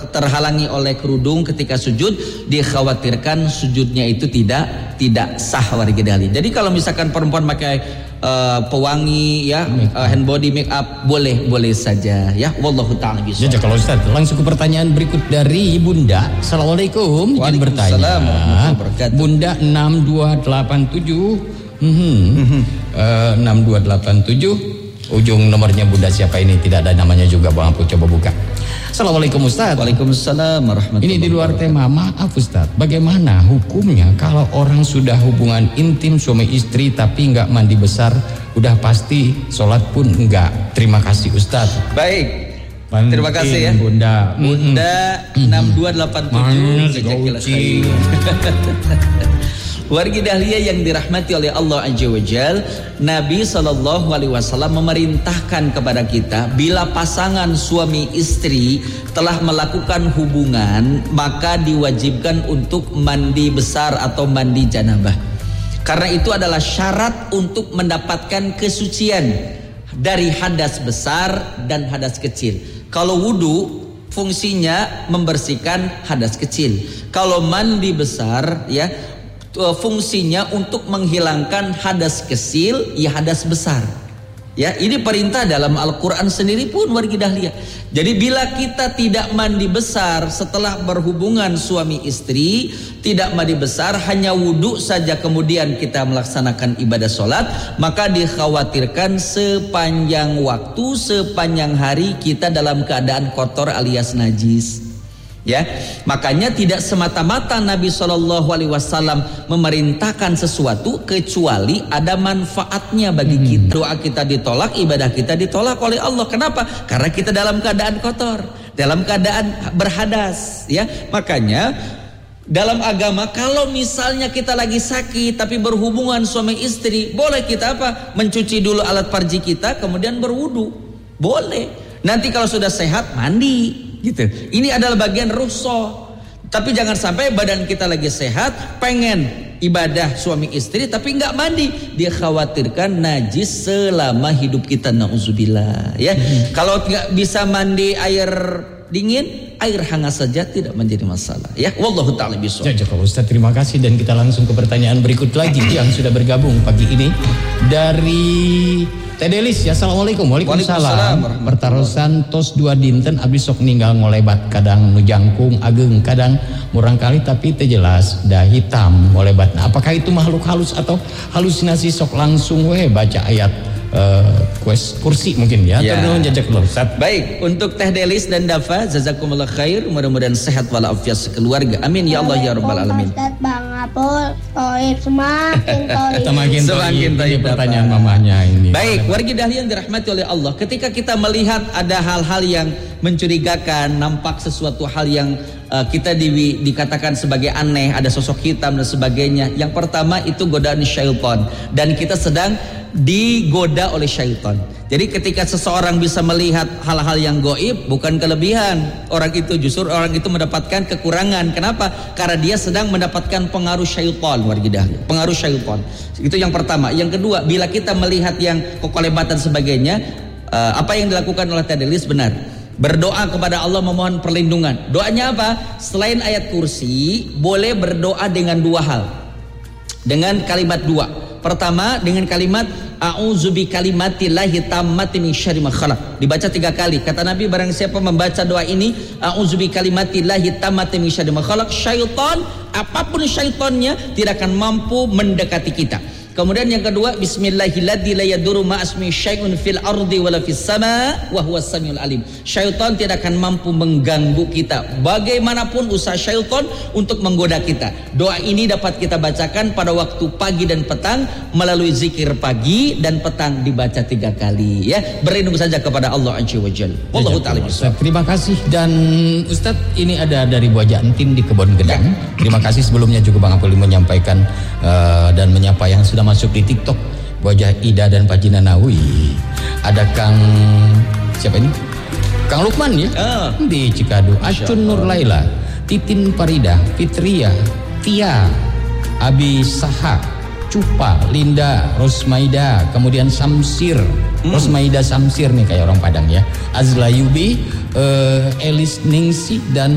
terhalangi oleh kerudung ketika sujud, dikhawatirkan sujudnya itu tidak sah warga dahlia. Jadi kalau misalkan perempuan pakai pewangi ya, hand body make up boleh saja ya. Wallahu taala bisa. Ya, kalau Ustaz langsung ke pertanyaan berikut dari Bunda. Assalamualaikum. Izin bertanya. Bunda 6287 6287 ujung nomornya Bunda siapa ini? Tidak ada namanya juga Bang Apu, coba buka. Assalamualaikum Ustaz. Waalaikumsalam warahmatullahi wabarakatuh. Ini di luar tema, maaf Ustaz, bagaimana hukumnya kalau orang sudah hubungan intim suami istri tapi nggak mandi besar, udah pasti sholat pun enggak? Terima kasih Ustaz. Baik, terima kasih ya Bunda. 6287. Wargi dahlia yang dirahmati oleh Allah Azza wa Jal, Nabi SAW memerintahkan kepada kita, bila pasangan suami istri telah melakukan hubungan, maka diwajibkan untuk mandi besar atau mandi janabah. Karena itu adalah syarat untuk mendapatkan kesucian dari hadas besar dan hadas kecil. Kalau wudu fungsinya membersihkan hadas kecil. Kalau mandi besar ya, fungsinya untuk menghilangkan hadas kecil ya hadas besar. Ya, ini perintah dalam Al-Qur'an sendiri pun wargi dahlia. Jadi bila kita tidak mandi besar setelah berhubungan suami istri, tidak mandi besar, hanya wudhu saja kemudian kita melaksanakan ibadah sholat, maka dikhawatirkan sepanjang waktu, sepanjang hari kita dalam keadaan kotor alias najis. Ya, makanya tidak semata-mata Nabi SAW memerintahkan sesuatu kecuali ada manfaatnya bagi kita. Doa kita ditolak, ibadah kita ditolak oleh Allah. Kenapa? Karena kita dalam keadaan kotor, dalam keadaan berhadas. Ya, makanya dalam agama kalau misalnya kita lagi sakit tapi berhubungan suami istri, boleh kita apa? Mencuci dulu alat farji kita, kemudian berwudu. Boleh. Nanti kalau sudah sehat mandi. Gitu. Ini adalah bagian rukhsah. Tapi jangan sampai badan kita lagi sehat, pengen ibadah suami istri tapi nggak mandi, dia khawatirkan najis selama hidup kita, nauzubillah ya. Kalau nggak bisa mandi air dingin, air hangat saja tidak menjadi masalah ya. Wallahu taala bishawab. Ya, Ustaz, terima kasih, dan kita langsung ke pertanyaan berikut lagi yang sudah bergabung pagi ini dari Tedelis. Ya, assalamualaikum. Waalaikumsalam. Pertarusan tos 2 dinten abis sok ninggal ngolebat, kadang nu jangkung ageng, kadang murang kali tapi teu jelas dah hitam ngolebat. Nah, apakah itu makhluk halus atau halusinasi? Sok langsung baca ayat kursi mungkin ya. Baik, untuk Teh Delis dan Dafa, jazakumullah khair, mudah-mudahan sehat walafiat sekeluarga. Amin ya Allah ya rabbal alamin. Ustaz Bang Apul, toib semakin toib. Pertanyaan mamanya ini. Baik, wargi dahlia yang dirahmati oleh Allah, ketika kita melihat ada hal-hal yang mencurigakan, nampak sesuatu hal yang kita dikatakan sebagai aneh, ada sosok hitam dan sebagainya. Yang pertama itu godaan syaitan, dan kita sedang digoda oleh syaitan. Jadi ketika seseorang bisa melihat hal-hal yang gaib, bukan kelebihan orang itu, justru orang itu mendapatkan kekurangan. Kenapa? Karena dia sedang mendapatkan pengaruh syaitan, warga dahlia, pengaruh syaitan. Itu yang pertama. Yang kedua, bila kita melihat yang kekolebatan sebagainya, apa yang dilakukan oleh Tedelis benar. Berdoa kepada Allah, memohon perlindungan. Doanya apa? Selain ayat kursi, boleh berdoa dengan 2 hal. Dengan kalimat 2. Pertama dengan kalimat a'udzubi kalimatillahi tammati min syarri ma khalaq. Dibaca 3 kali. Kata Nabi, barang siapa membaca doa ini, a'udzubi kalimatillahi tammati min syarri ma khalaq, syaitan, apapun syaitannya tidak akan mampu mendekati kita. Kemudian yang kedua, bismillahilladzi la yadurru ma'asmi syai'un fil ardi wala fis sama wa huwas samiul alim. Syaitan tidak akan mampu mengganggu kita, bagaimanapun usaha syaitan untuk menggoda kita. Doa ini dapat kita bacakan pada waktu pagi dan petang melalui zikir pagi dan petang, dibaca 3 kali ya. Berlindung saja kepada Allah Azza wa Jalla. Wallahu taala bishawab. Terima kasih. Dan Ustadz, ini ada dari Bu Haja Entin di Kebon Gedang. Ya. Terima kasih sebelumnya juga Bang Apuli menyampaikan dan menyapa yang sudah masuk di TikTok, Wajah Ida dan Pajina Nawi. Ada Kang siapa ini? Kang Lukman ya, di Cikadu. Acun Nur Laila, Titin Parida, Fitria, Tia, Abi Saha, Cupa, Linda, Rosmaida, kemudian Samsir, Rosmaida Samsir nih kayak orang Padang ya, Azlayubi, Elis Ningsi dan